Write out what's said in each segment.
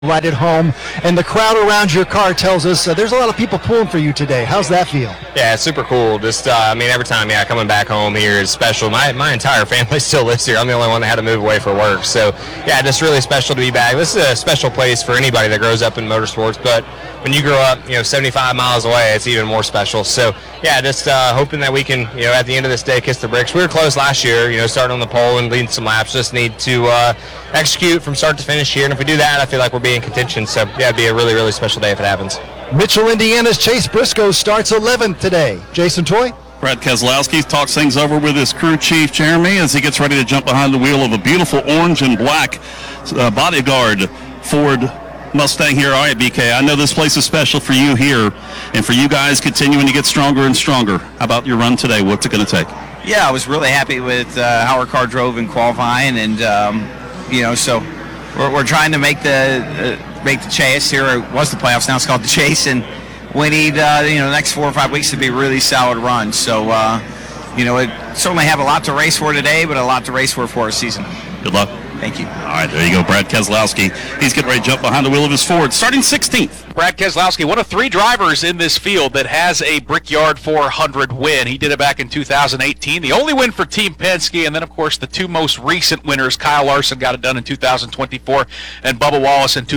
right at home, and the crowd around your car tells us there's a lot of people pulling for you today. How's that feel? Yeah, it's super cool. Just, every time, coming back home here is special. My entire family still lives here. I'm the only one that had to move away for work. So, yeah, just really special to be back. This is a special place for anybody that grows up in motorsports, but when you grow up, 75 miles away, it's even more special. So, yeah, just hoping that we can, at the end of this day, kiss the bricks. We were close last year, starting on the pole and leading some laps. Just need to execute from start to finish here, and if we do that, I feel like we'll be in contention. So, yeah, it'd be a really, really special day if it happens. Mitchell, Indiana's Chase Briscoe starts 11th today. Jason Toy? Brad Keselowski talks things over with his crew chief, Jeremy, as he gets ready to jump behind the wheel of a beautiful orange and black bodyguard Ford Mustang here. All right, BK, I know this place is special for you here, and for you guys continuing to get stronger and stronger. How about your run today? What's it going to take? Yeah, I was really happy with how our car drove in qualifying, and so we're trying to make the chase here. It was the playoffs, now it's called the chase, and we need the next 4 or 5 weeks to be a really solid run. So it certainly have a lot to race for today, but a lot to race for our season. Good luck. Thank you. All right, there you go, Brad Keselowski. He's getting ready to jump behind the wheel of his Ford, starting 16th. Brad Keselowski, one of 3 drivers in this field that has a Brickyard 400 win. He did it back in 2018. The only win for Team Penske, and then, of course, the 2 most recent winners. Kyle Larson got it done in 2024, and Bubba Wallace in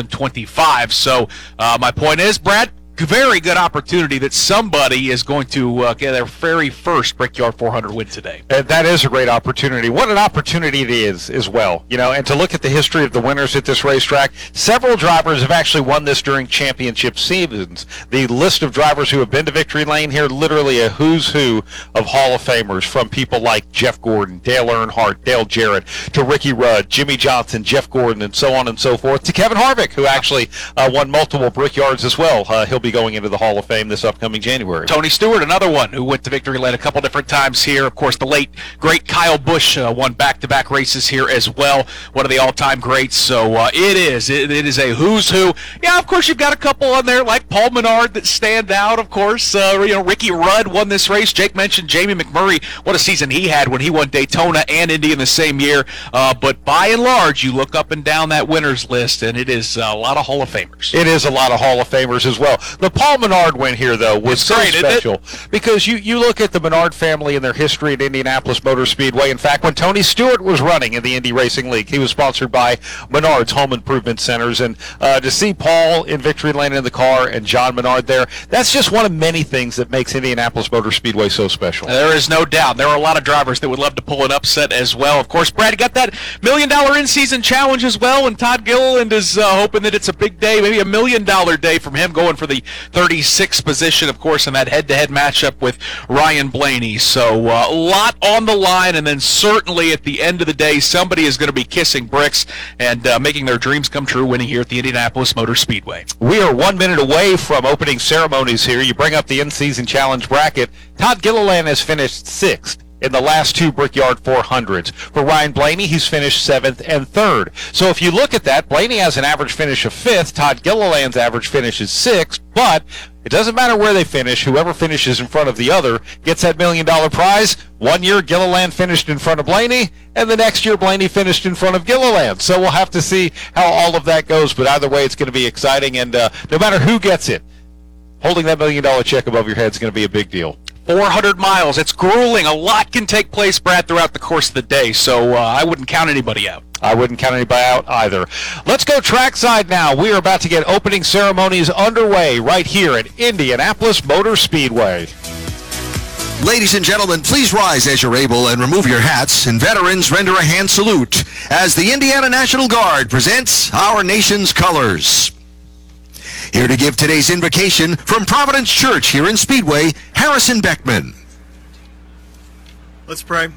2025. So my point is, Brad, very good opportunity that somebody is going to get their very first Brickyard 400 win today. That is a great opportunity. What an opportunity it is as well. And to look at the history of the winners at this racetrack, several drivers have actually won this during championship seasons. The list of drivers who have been to Victory Lane here, literally a who's who of Hall of Famers, from people like Jeff Gordon, Dale Earnhardt, Dale Jarrett, to Ricky Rudd, Jimmy Johnson, Jeff Gordon, and so on and so forth, to Kevin Harvick, who actually won multiple Brickyards as well. He'll be going into the Hall of Fame this upcoming January. Tony Stewart, another one who went to Victory Lane a couple different times here. Of course, the late, great Kyle Busch won back-to-back races here as well. One of the all-time greats. So it is a who's who. Yeah, of course, you've got a couple on there like Paul Menard that stand out, of course. Ricky Rudd won this race. Jake mentioned Jamie McMurray. What a season he had when he won Daytona and Indy in the same year. But by and large, you look up and down that winners list, and it is a lot of Hall of Famers. It is a lot of Hall of Famers as well. The Paul Menard win here, though, was so special because you look at the Menard family and their history at Indianapolis Motor Speedway. In fact, when Tony Stewart was running in the Indy Racing League, he was sponsored by Menard's Home Improvement Centers. And to see Paul in Victory Lane in the car and John Menard there, that's just one of many things that makes Indianapolis Motor Speedway so special. There is no doubt. There are a lot of drivers that would love to pull an upset as well. Of course, Brad, you got that $1 million in-season challenge as well, and Todd Gilliland is hoping that it's a big day, maybe $1 million day from him, going for the 36th position, of course, in that head-to-head matchup with Ryan Blaney. So a lot on the line, and then certainly at the end of the day, somebody is going to be kissing bricks and making their dreams come true, winning here at the Indianapolis Motor Speedway. We are 1 minute away from opening ceremonies here. You bring up the in-season challenge bracket. Todd Gilliland has finished 6th in the last 2 Brickyard 400s. For Ryan Blaney, he's finished 7th and 3rd. So if you look at that, Blaney has an average finish of 5th. Todd Gilliland's average finish is 6th, but it doesn't matter where they finish. Whoever finishes in front of the other gets that $1 million prize. 1 year, Gilliland finished in front of Blaney, and the next year, Blaney finished in front of Gilliland. So we'll have to see how all of that goes, but either way, it's going to be exciting, and no matter who gets it, holding that $1 million check above your head is going to be a big deal. 400 miles. It's grueling. A lot can take place, Brad, throughout the course of the day, so I wouldn't count anybody out. I wouldn't count anybody out either. Let's go trackside now. We are about to get opening ceremonies underway right here at Indianapolis Motor Speedway. Ladies and gentlemen, please rise as you're able and remove your hats, and veterans render a hand salute as the Indiana National Guard presents our nation's colors. Here to give today's invocation from Providence Church here in Speedway, Harrison Beckman. Let's pray.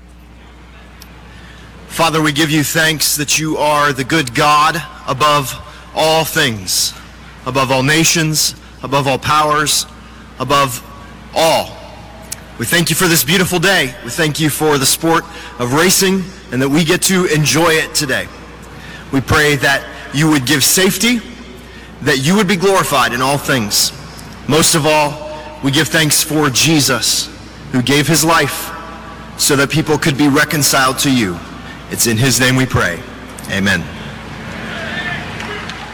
Father, we give you thanks that you are the good God above all things, above all nations, above all powers, above all. We thank you for this beautiful day. We thank you for the sport of racing and that we get to enjoy it today. We pray that you would give safety, that you would be glorified in all things. Most of all, we give thanks for Jesus, who gave his life so that people could be reconciled to you. It's in his name we pray. Amen.